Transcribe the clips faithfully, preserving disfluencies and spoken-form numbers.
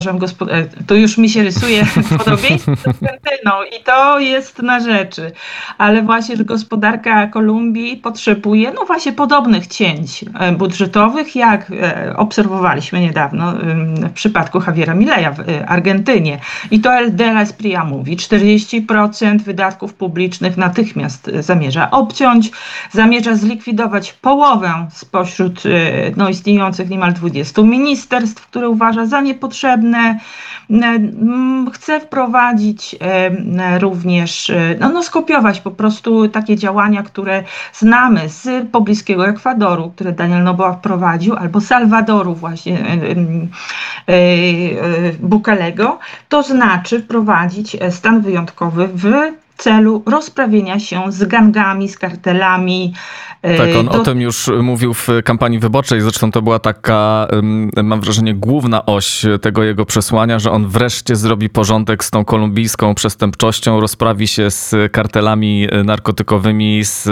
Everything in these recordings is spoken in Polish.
Gospod- to już mi się rysuje podobieństwo z Argentyną i to jest na rzeczy. Ale właśnie, że gospodarka Kolumbii potrzebuje no właśnie podobnych cięć budżetowych, jak obserwowaliśmy niedawno w przypadku Javiera Mileya w Argentynie. I to de la Espriella mówi, czterdzieści procent wydatków publicznych natychmiast zamierza obciąć, zamierza zlikwidować połowę spośród no, istniejących niemal dwudziestu ministerstw, które uważa za niepotrzebne. Chce wprowadzić również, no, no skopiować po prostu takie działania, które znamy z pobliskiego Ekwadoru, które Daniel Noboa wprowadził, albo Salwadoru właśnie Bukalego, to znaczy wprowadzić stan wyjątkowy w celu rozprawienia się z gangami, z kartelami. Tak, on Do... o tym już mówił w kampanii wyborczej. Zresztą to była taka, mam wrażenie, główna oś tego jego przesłania, że on wreszcie zrobi porządek z tą kolumbijską przestępczością, rozprawi się z kartelami narkotykowymi, z,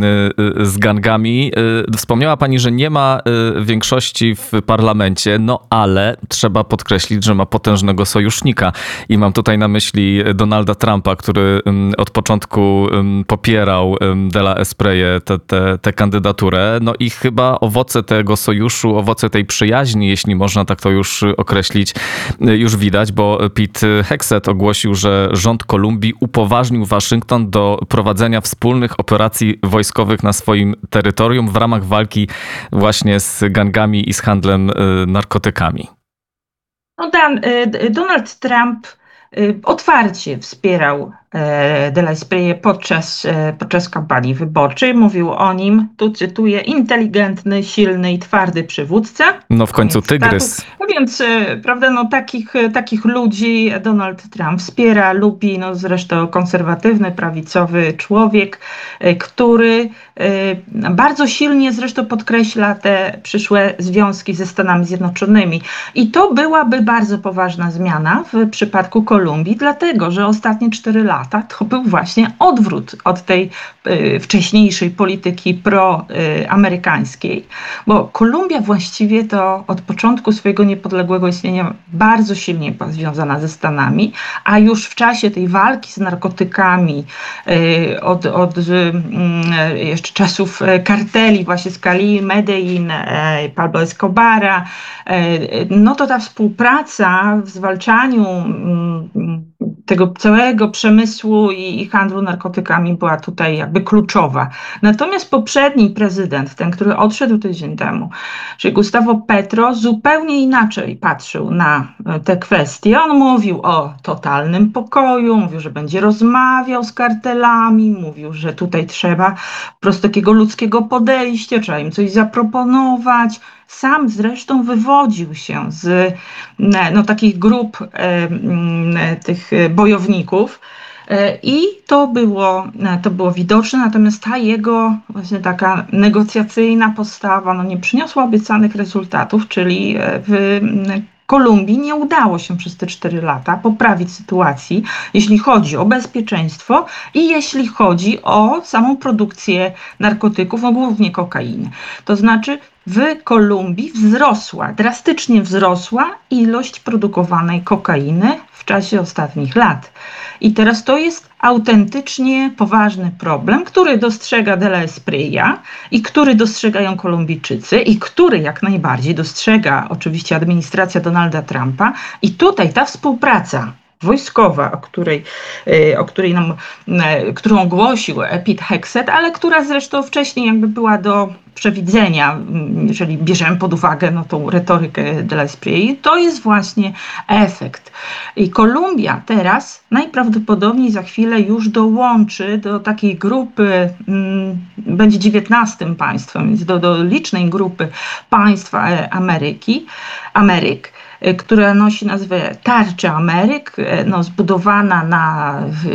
z gangami. Wspomniała pani, że nie ma większości w parlamencie, no ale trzeba podkreślić, że ma potężnego sojusznika. I mam tutaj na myśli Donalda Trumpa, który od początku popierał de la Espriellę, te, te, tę kandydaturę. No i chyba owoce tego sojuszu, owoce tej przyjaźni, jeśli można tak to już określić, już widać, bo Pete Hegseth ogłosił, że rząd Kolumbii upoważnił Waszyngton do prowadzenia wspólnych operacji wojskowych na swoim terytorium w ramach walki właśnie z gangami i z handlem narkotykami. No Dan, Donald Trump otwarcie wspierał de la Espriellę podczas, podczas kampanii wyborczej. Mówił o nim, tu cytuję, inteligentny, silny i twardy przywódca. No w końcu tygrys. No więc, prawda, no takich, takich ludzi Donald Trump wspiera, lubi, no zresztą konserwatywny, prawicowy człowiek, który bardzo silnie zresztą podkreśla te przyszłe związki ze Stanami Zjednoczonymi. I to byłaby bardzo poważna zmiana w przypadku Kolumbii, dlatego, że ostatnie cztery lata to był właśnie odwrót od tej y, wcześniejszej polityki proamerykańskiej, bo Kolumbia właściwie to od początku swojego niepodległego istnienia bardzo silnie była związana ze Stanami, a już w czasie tej walki z narkotykami y, od, od y, jeszcze czasów karteli, właśnie z Cali, Medellin, y, Pablo Escobara, y, no to ta współpraca w zwalczaniu y, tego całego przemysłu i handlu narkotykami była tutaj jakby kluczowa. Natomiast poprzedni prezydent, ten, który odszedł tydzień temu, czyli Gustavo Petro, zupełnie inaczej patrzył na te kwestie. On mówił o totalnym pokoju, mówił, że będzie rozmawiał z kartelami, mówił, że tutaj trzeba po prostu takiego ludzkiego podejścia, trzeba im coś zaproponować. Sam zresztą wywodził się z no, takich grup e, tych bojowników e, i to było, to było widoczne, natomiast ta jego właśnie taka negocjacyjna postawa no, nie przyniosła obiecanych rezultatów, czyli w Kolumbii nie udało się przez te cztery lata poprawić sytuacji, jeśli chodzi o bezpieczeństwo i jeśli chodzi o samą produkcję narkotyków, no głównie kokainy. To znaczy w Kolumbii wzrosła, drastycznie wzrosła ilość produkowanej kokainy w czasie ostatnich lat. I teraz to jest autentycznie poważny problem, który dostrzega de la Espriella i który dostrzegają Kolumbijczycy i który jak najbardziej dostrzega oczywiście administracja Donalda Trumpa. I tutaj ta współpraca wojskowa, o której, o której nam, którą ogłosił Pete Hegseth, ale która zresztą wcześniej jakby była do przewidzenia, jeżeli bierzemy pod uwagę no, tą retorykę de la Espriella, to jest właśnie efekt. I Kolumbia teraz najprawdopodobniej za chwilę już dołączy do takiej grupy, m, będzie dziewiętnastym państwem, więc do, do licznej grupy państw Ameryki, Ameryk, która nosi nazwę Tarcza Ameryk, no, zbudowana na,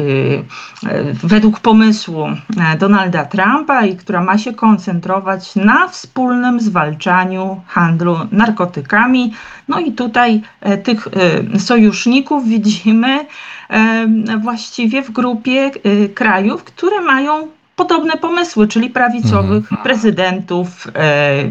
według pomysłu Donalda Trumpa i która ma się koncentrować na wspólnym zwalczaniu handlu narkotykami. No i tutaj tych sojuszników widzimy właściwie w grupie krajów, które mają podobne pomysły, czyli prawicowych Mhm. prezydentów e,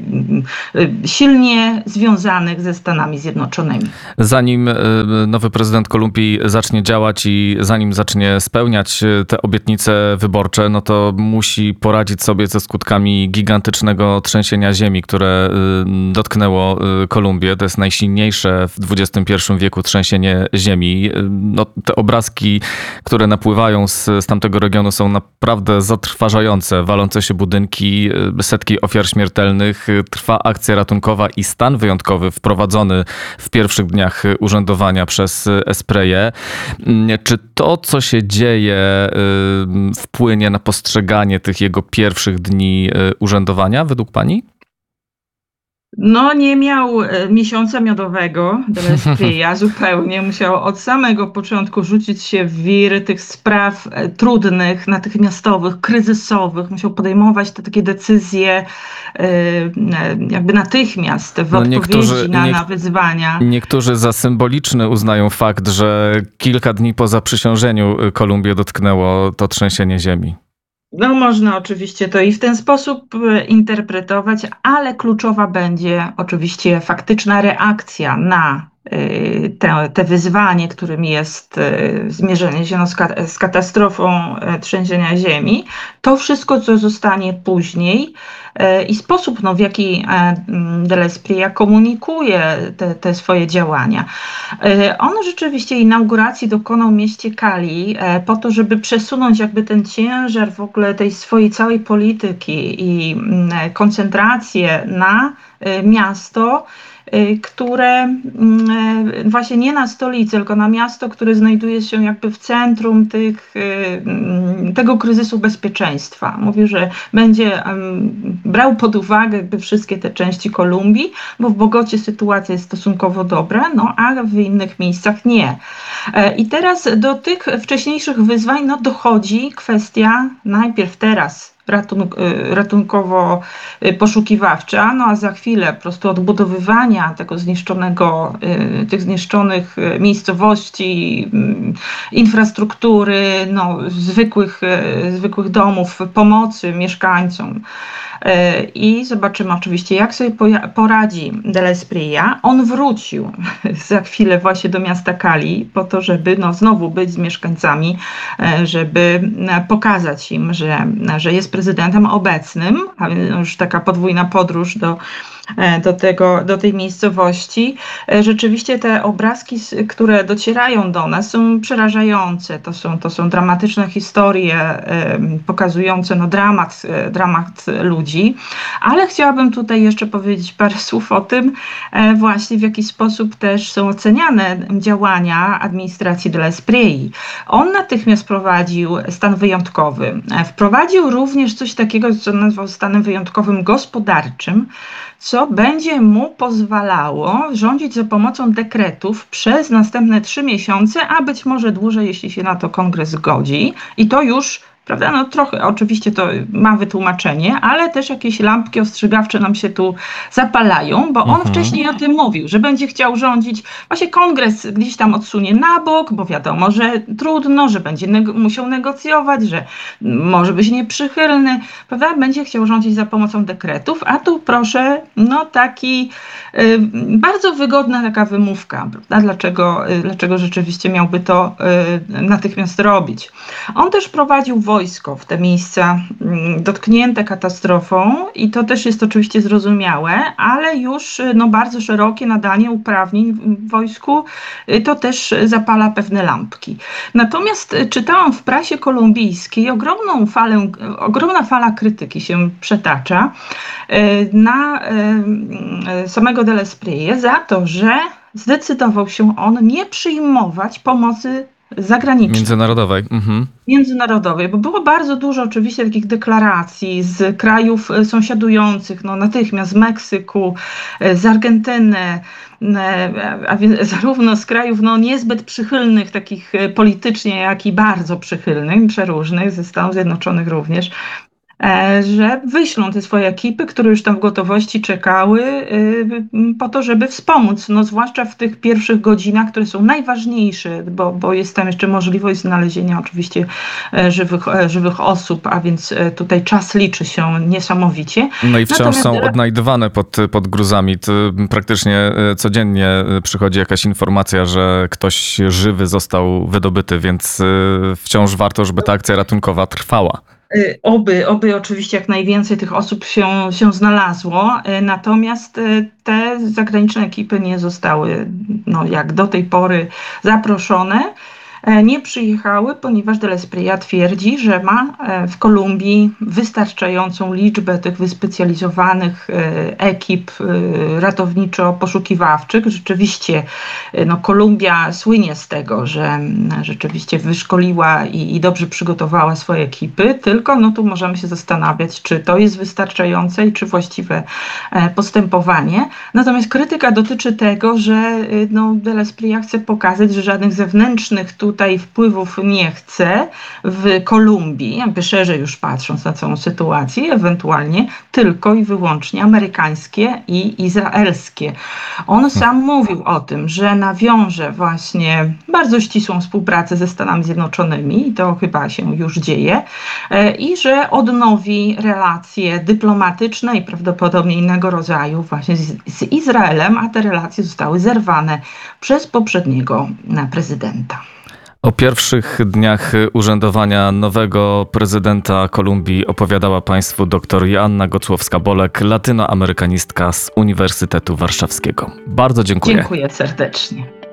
e, silnie związanych ze Stanami Zjednoczonymi. Zanim e, nowy prezydent Kolumbii zacznie działać i zanim zacznie spełniać e, te obietnice wyborcze, no to musi poradzić sobie ze skutkami gigantycznego trzęsienia ziemi, które e, dotknęło e, Kolumbię. To jest najsilniejsze w dwudziestym pierwszym wieku trzęsienie ziemi. E, No, te obrazki, które napływają z, z tamtego regionu, są naprawdę zatrważające. Walące się budynki, e, setki ofiar śmiertelnych. E, Trwa akcja ratunkowa i stan wyjątkowy wprowadzony w pierwszych dniach urzędowania przez Espriellę. Czy to, co się dzieje, y, wpłynie na postrzeganie tych jego pierwszych dni y, urzędowania, według pani? No nie miał e, miesiąca miodowego de Espriella zupełnie. Musiał od samego początku rzucić się w wir tych spraw e, trudnych, natychmiastowych, kryzysowych. Musiał podejmować te takie decyzje e, e, jakby natychmiast w No odpowiedzi niektórzy, na, nie, na wyzwania. niektórzy za symboliczny uznają fakt, że kilka dni po zaprzysiężeniu Kolumbię dotknęło to trzęsienie ziemi. No można oczywiście to i w ten sposób e, interpretować, ale kluczowa będzie oczywiście faktyczna reakcja na e, te, te wyzwanie, którym jest e, zmierzenie się no, z, ka- z katastrofą e, trzęsienia ziemi. To wszystko, co zostanie później e, i sposób, no, w jaki e, de Espriella komunikuje te, te swoje działania. E, On rzeczywiście inauguracji dokonał w mieście Cali e, po to, żeby przesunąć jakby ten ciężar w ogóle tej swojej całej polityki i mm, koncentrację na e, miasto, e, które mm, e, właśnie nie na stolicę, tylko na miasto, które znajduje się jakby w centrum tych, e, mm, tego kryzysu bezpieczeństwa. Mówił, że będzie em, brał pod uwagę jakby wszystkie te części Kolumbii, bo w Bogocie sytuacja jest stosunkowo dobra, no a w innych miejscach nie. E, I teraz do tych wcześniejszych wyzwań no, dochodzi kwestia najpierw teraz ratun- y, ratunkowo-poszukiwawcza, no a za chwilę po prostu odbudowywania tego zniszczonego, y, tych zniszczonych y, miejscowości, y, infrastruktury, no, zwykłych, y, zwykłych domów, pomocy mieszkańcom. E, I zobaczymy oczywiście, jak sobie poja- poradzi de Espriella. On wrócił za chwilę właśnie do miasta Cali po to, żeby no, znowu być z mieszkańcami, e, żeby e, pokazać im, że, że jest prezydentem obecnym, a więc już taka podwójna podróż do, e, do, tego, do tej miejscowości. E, Rzeczywiście te obrazki, s- które docierają do nas, są przerażające. To są, to są dramatyczne historie e, pokazujące no, dramat, e, dramat ludzi. Ale chciałabym tutaj jeszcze powiedzieć parę słów o tym, e, właśnie w jaki sposób też są oceniane działania administracji de Esprielli. On natychmiast wprowadził stan wyjątkowy. E, Wprowadził również coś takiego, co nazwał stanem wyjątkowym gospodarczym, co będzie mu pozwalało rządzić za pomocą dekretów przez następne trzy miesiące, a być może dłużej, jeśli się na to kongres zgodzi. I to już, prawda, no trochę, oczywiście to ma wytłumaczenie, ale też jakieś lampki ostrzegawcze nam się tu zapalają, bo on Mhm. wcześniej o tym mówił, że będzie chciał rządzić, właśnie kongres gdzieś tam odsunie na bok, bo wiadomo, że trudno, że będzie neg- musiał negocjować, że może być nieprzychylny, prawda, będzie chciał rządzić za pomocą dekretów, a tu proszę, no taki y, bardzo wygodna taka wymówka, prawda, dlaczego, y, dlaczego rzeczywiście miałby to y, natychmiast robić. On też prowadził wojsko w te miejsca mm, dotknięte katastrofą i to też jest oczywiście zrozumiałe, ale już y, no, bardzo szerokie nadanie uprawnień w wojsku y, to też zapala pewne lampki. Natomiast y, czytałam w prasie kolumbijskiej ogromną falę, y, ogromna fala krytyki się przetacza y, na y, y, samego de Espriellę za to, że zdecydował się on nie przyjmować pomocy zagranicznej, Międzynarodowej. Mhm. międzynarodowej, bo było bardzo dużo oczywiście takich deklaracji z krajów e, sąsiadujących, no natychmiast z Meksyku, e, z Argentyny, e, a więc zarówno z krajów no, niezbyt przychylnych, takich e, politycznie, jak i bardzo przychylnych, przeróżnych, ze Stanów Zjednoczonych również. że wyślą te swoje ekipy, które już tam w gotowości czekały po to, żeby wspomóc, no zwłaszcza w tych pierwszych godzinach, które są najważniejsze, bo, bo jest tam jeszcze możliwość znalezienia oczywiście żywych, żywych osób, a więc tutaj czas liczy się niesamowicie. No i wciąż Natomiast... są odnajdywane pod, pod gruzami. To praktycznie codziennie przychodzi jakaś informacja, że ktoś żywy został wydobyty, więc wciąż warto, żeby ta akcja ratunkowa trwała. Oby, oby oczywiście jak najwięcej tych osób się, się znalazło, natomiast te zagraniczne ekipy nie zostały, no jak do tej pory, zaproszone. Nie przyjechały, ponieważ de L'Espriat twierdzi, że ma w Kolumbii wystarczającą liczbę tych wyspecjalizowanych ekip ratowniczo-poszukiwawczych. Rzeczywiście no, Kolumbia słynie z tego, że rzeczywiście wyszkoliła i, i dobrze przygotowała swoje ekipy, tylko no, tu możemy się zastanawiać, czy to jest wystarczające i czy właściwe postępowanie. Natomiast krytyka dotyczy tego, że no, de L'Espriat chce pokazać, że żadnych zewnętrznych tu tutaj wpływów nie chce w Kolumbii, jakby szerzej już patrząc na całą sytuację, ewentualnie tylko i wyłącznie amerykańskie i izraelskie. On sam mówił o tym, że nawiąże właśnie bardzo ścisłą współpracę ze Stanami Zjednoczonymi, i to chyba się już dzieje, i że odnowi relacje dyplomatyczne i prawdopodobnie innego rodzaju właśnie z, z Izraelem, a te relacje zostały zerwane przez poprzedniego prezydenta. O pierwszych dniach urzędowania nowego prezydenta Kolumbii opowiadała Państwu dr Joanna Gocłowska-Bolek, latynoamerykanistka z Uniwersytetu Warszawskiego. Bardzo dziękuję. Dziękuję serdecznie.